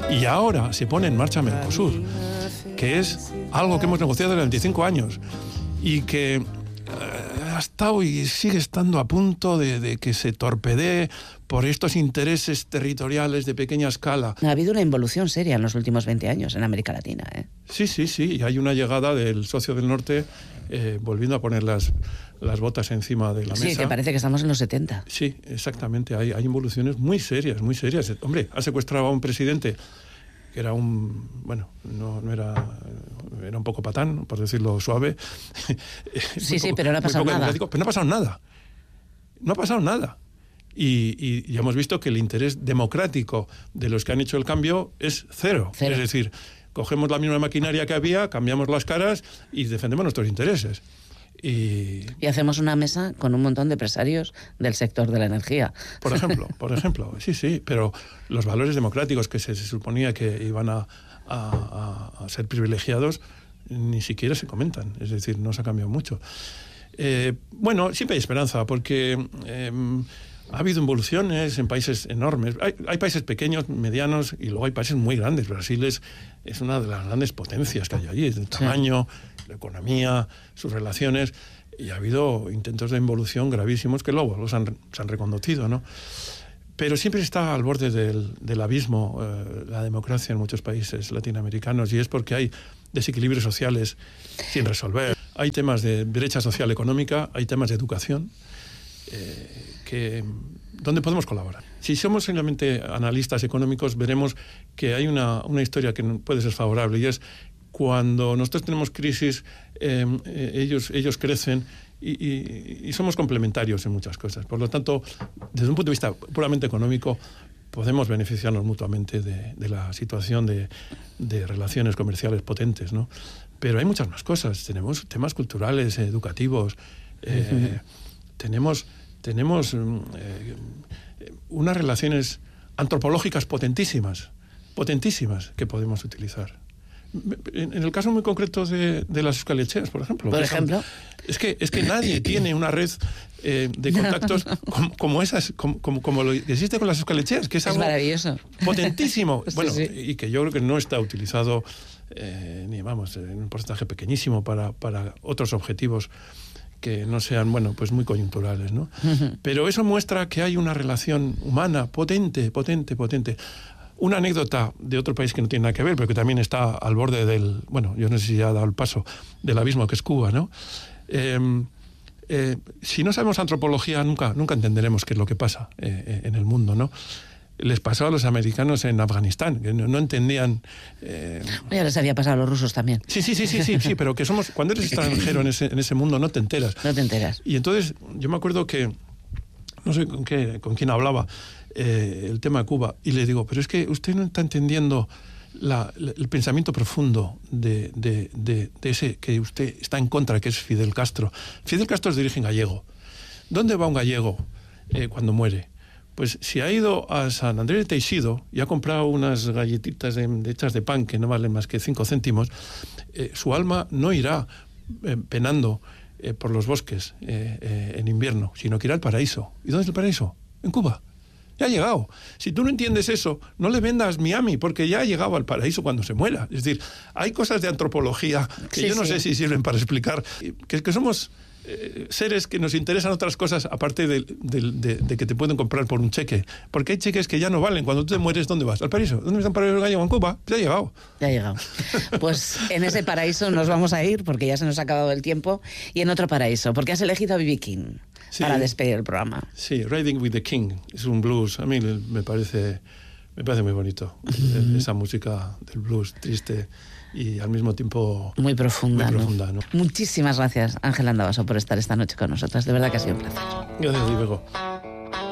Y ahora se pone en marcha Mercosur, que es algo que hemos negociado durante 25 años y que ha estado y sigue estando a punto de que se torpedee por estos intereses territoriales de pequeña escala. Ha habido una involución seria en los últimos 20 años en América Latina, ¿eh? Sí, y hay una llegada del socio del norte volviendo a poner las botas encima de la mesa. Sí, que parece que estamos en los 70. Sí, exactamente. Hay involuciones muy serias, muy serias. Hombre, ha secuestrado a un presidente que era era un poco patán, por decirlo suave. Sí, pero no ha pasado nada. Pero no ha pasado nada. No ha pasado nada. Y hemos visto que el interés democrático de los que han hecho el cambio es cero. Es decir, cogemos la misma maquinaria que había, cambiamos las caras y defendemos nuestros intereses. Y hacemos una mesa con un montón de empresarios del sector de la energía. Por ejemplo, sí, pero los valores democráticos que se suponía que iban a ser privilegiados ni siquiera se comentan, es decir, no se ha cambiado mucho. Siempre hay esperanza porque ha habido involuciones en países enormes. Hay países pequeños, medianos y luego hay países muy grandes. Brasil es una de las grandes potencias que hay allí, el tamaño, la economía, sus relaciones, y ha habido intentos de involución gravísimos que luego se han reconducido, ¿no? Pero siempre está al borde del abismo la democracia en muchos países latinoamericanos, y es porque hay desequilibrios sociales sin resolver. Hay temas de brecha social económica, hay temas de educación, ¿dónde podemos colaborar? Si somos simplemente analistas económicos, veremos que hay una historia que puede ser favorable, y es cuando nosotros tenemos crisis, ellos crecen y somos complementarios en muchas cosas. Por lo tanto, desde un punto de vista puramente económico, podemos beneficiarnos mutuamente de la situación de relaciones comerciales potentes, ¿no? Pero hay muchas más cosas. Tenemos temas culturales, educativos, tenemos unas relaciones antropológicas potentísimas que podemos utilizar. En el caso muy concreto de las escalechas, por ejemplo. Es que nadie tiene una red de contactos como esas, como lo que existe con las escalechas, que es algo maravilloso, potentísimo. Bueno, sí. Y que yo creo que no está utilizado en un porcentaje pequeñísimo para otros objetivos que no sean, pues muy coyunturales, ¿no? Pero eso muestra que hay una relación humana potente. Una anécdota de otro país que no tiene nada que ver, pero que también está al borde del... yo no sé si ya ha dado el paso del abismo, que es Cuba, ¿no? Si no sabemos antropología, nunca entenderemos qué es lo que pasa en el mundo, ¿no? Les pasó a los americanos en Afganistán, que no entendían... Ya les había pasado a los rusos también. Sí, pero que cuando eres extranjero en ese mundo no te enteras. No te enteras. Y entonces yo me acuerdo que, no sé con quién hablaba, el tema de Cuba, y le digo, pero es que usted no está entendiendo el pensamiento profundo de ese que usted está en contra, que es Fidel Castro. Fidel Castro es de origen gallego. ¿Dónde va un gallego cuando muere? Pues si ha ido a San Andrés de Teixido y ha comprado unas galletitas hechas de pan que no valen más que 5 céntimos, su alma no irá penando por los bosques en invierno, sino que irá al paraíso. ¿Y dónde es el paraíso? En Cuba. Ya ha llegado. Si tú no entiendes eso, no le vendas Miami, porque ya ha llegado al paraíso cuando se muera. Es decir, hay cosas de antropología que yo no sé si sirven para explicar que somos seres que nos interesan otras cosas aparte de que te pueden comprar por un cheque. Porque hay cheques que ya no valen. Cuando tú te mueres, ¿dónde vas? ¿Al paraíso? ¿Dónde está el paraíso gallego? En Cuba. Ya ha llegado. Ya ha llegado. Pues en ese paraíso nos vamos a ir, porque ya se nos ha acabado el tiempo, y en otro paraíso, porque has elegido a B.B. King para despedir el programa. Sí, Riding with the King es un blues. A mí me parece muy bonito. Esa música del blues triste y al mismo tiempo muy profunda, ¿no? Muchísimas gracias, Ángel Andabaso, por estar esta noche con nosotras. De verdad que ha sido un placer. Gracias, Diego.